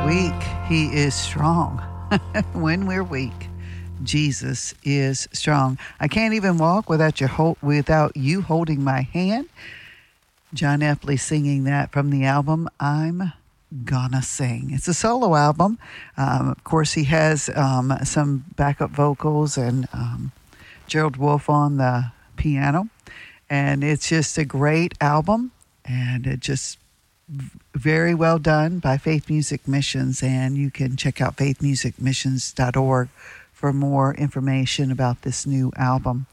weak, He is strong. When we're weak, Jesus is strong. I can't even walk without you holding my hand. John Epley singing that from the album I'm Gonna Sing. It's a solo album. Of course, he has some backup vocals and Gerald Wolfe on the piano. And it's just a great album, and it just very well done by Faith Music Missions. And you can check out faithmusicmissions.org for more information about this new album.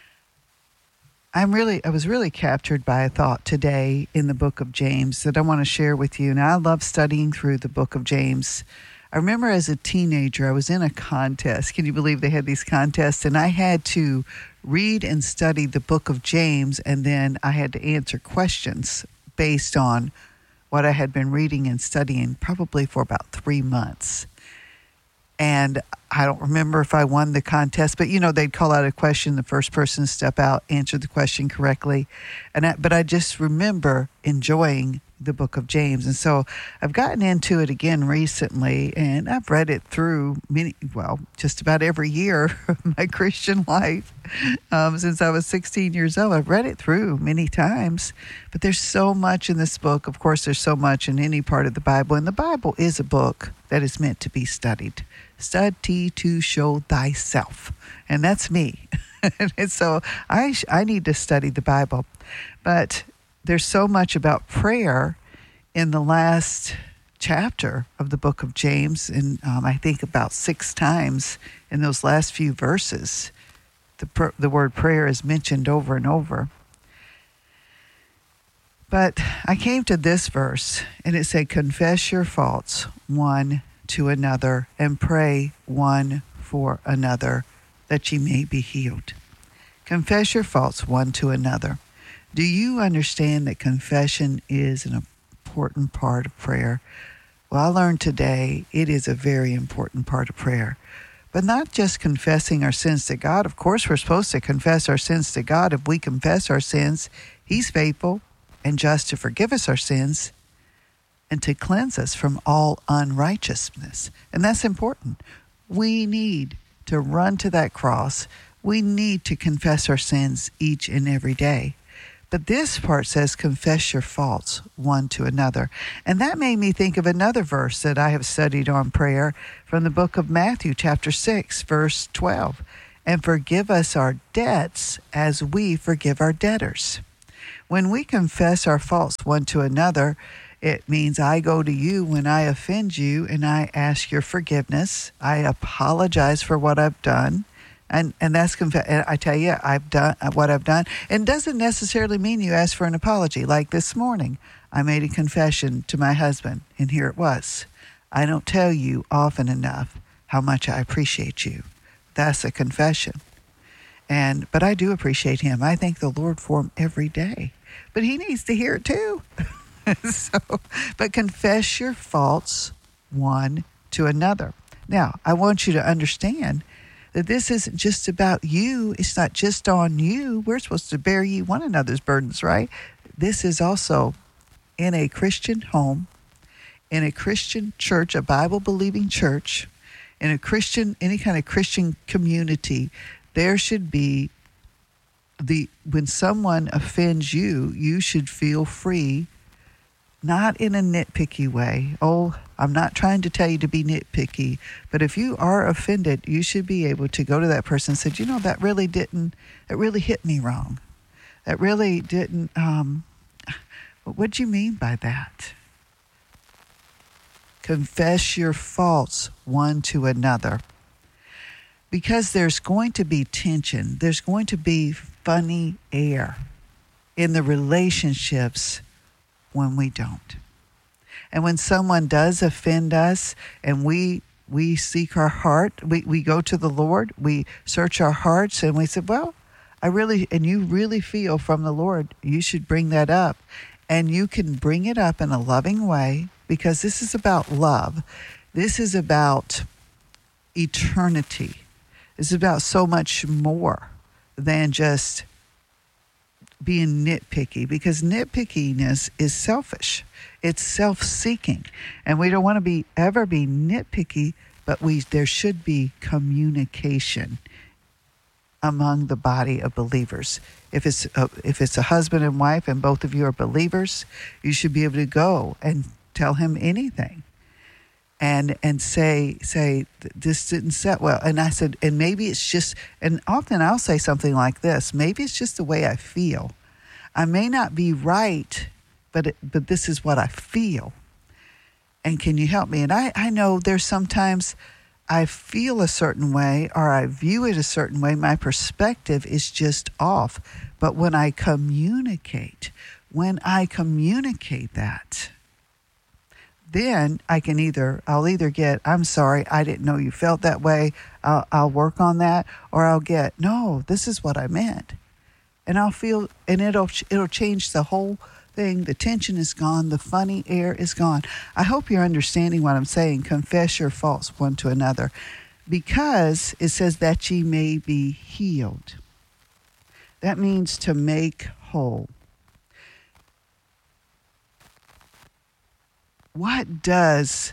I was really captured by a thought today in the book of James that I want to share with you. Now, I love studying through the book of James. I remember as a teenager, I was in a contest. Can you believe they had these contests? And I had to read and study the book of James, and then I had to answer questions based on what I had been reading and studying probably for about 3 months. And I don't remember if I won the contest, but they'd call out a question, the first person to step out, answer the question correctly. But I just remember enjoying the book of James. And so I've gotten into it again recently, and I've read it through just about every year of my Christian life. Since I was 16 years old, I've read it through many times. But there's so much in this book. Of course, there's so much in any part of the Bible. And the Bible is a book that is meant to be studied. Study to show thyself. And that's me. And so I need to study the Bible. But there's so much about prayer in the last chapter of the book of James. And I think about 6 times in those last few verses, the word prayer is mentioned over and over. But I came to this verse, and it said, confess your faults one to another and pray one for another that ye may be healed. Confess your faults one to another. Do you understand that confession is an important part of prayer? Well, I learned today it is a very important part of prayer. But not just confessing our sins to God. Of course, we're supposed to confess our sins to God. If we confess our sins, He's faithful and just to forgive us our sins and to cleanse us from all unrighteousness. And that's important. We need to run to that cross. We need to confess our sins each and every day. But this part says, confess your faults one to another. And that made me think of another verse that I have studied on prayer from the book of Matthew, chapter 6, verse 12. And forgive us our debts as we forgive our debtors. When we confess our faults one to another, it means I go to you when I offend you and I ask your forgiveness. I apologize for what I've done. And that's and I tell you, I've done what I've done. And doesn't necessarily mean you ask for an apology. Like this morning, I made a confession to my husband, and here it was. I don't tell you often enough how much I appreciate you. That's a confession. But I do appreciate him. I thank the Lord for him every day. But he needs to hear it too. But confess your faults one to another. Now, I want you to understand that this isn't just about you. It's not just on you. We're supposed to bear ye one another's burdens, right? This is also in a Christian home, in a Christian church, a Bible-believing church, in a Christian, any kind of Christian community. There should be when someone offends you, you should feel free, not in a nitpicky way. Oh, I'm not trying to tell you to be nitpicky, but if you are offended, you should be able to go to that person and say, that really hit me wrong. That really didn't, what do you mean by that? Confess your faults one to another. Because there's going to be tension. There's going to be funny air in the relationships when we don't. And when someone does offend us and we seek our heart, we go to the Lord, we search our hearts, and we say, you really feel from the Lord, you should bring that up. And you can bring it up in a loving way, because this is about love. This is about eternity. This is about so much more than just being nitpicky, because nitpickiness is selfish. It's self-seeking, and we don't want to ever be nitpicky, but there should be communication among the body of believers. If it's a husband and wife and both of you are believers, you should be able to go and tell him anything and say this didn't set well. And I said, and maybe it's just, and often I'll say something like this, maybe it's just the way I feel. I may not be right, but this is what I feel. And can you help me? And I know there's sometimes I feel a certain way or I view it a certain way. My perspective is just off. But when I communicate that, then I'll either get, I'm sorry, I didn't know you felt that way. I'll work on that. Or I'll get, no, this is what I meant. And I'll feel, and it'll change the whole thing. The tension is gone. The funny air is gone. I hope you're understanding what I'm saying. Confess your faults one to another, because it says that ye may be healed. That means to make whole. What does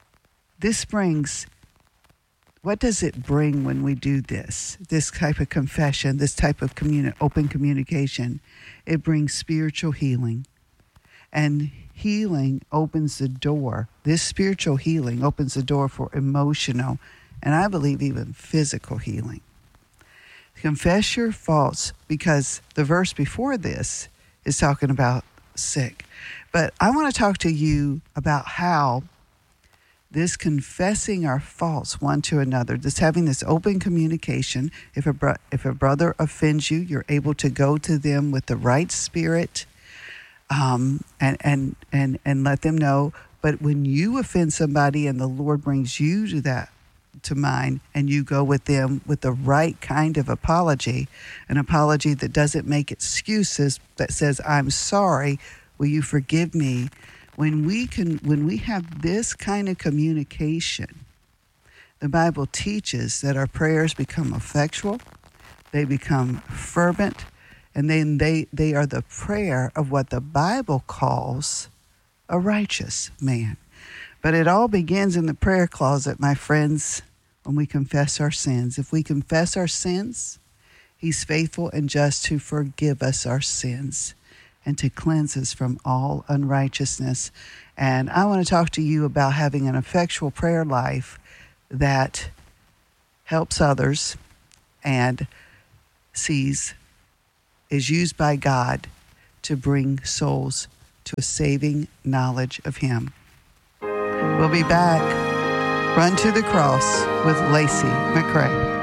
it bring when we do this type of confession, this type of open communication? It brings spiritual healing. And healing opens the door. This spiritual healing opens the door for emotional, and I believe even physical healing. Confess your faults, because the verse before this is talking about sick. But I want to talk to you about how this confessing our faults one to another, this having this open communication. If a brother offends you, you're able to go to them with the right spirit, and let them know. But when you offend somebody and the Lord brings you to mind, and you go with them with the right kind of apology, an apology that doesn't make excuses, that says, I'm sorry, will you forgive me? When we have this kind of communication, the Bible teaches that our prayers become effectual, they become fervent, and then they are the prayer of what the Bible calls a righteous man. But it all begins in the prayer closet, my friends, when we confess our sins. If we confess our sins, He's faithful and just to forgive us our sins and to cleanse us from all unrighteousness. And I want to talk to you about having an effectual prayer life that helps others and is used by God to bring souls to a saving knowledge of Him. We'll be back. Run to the Cross with Lacey McRae.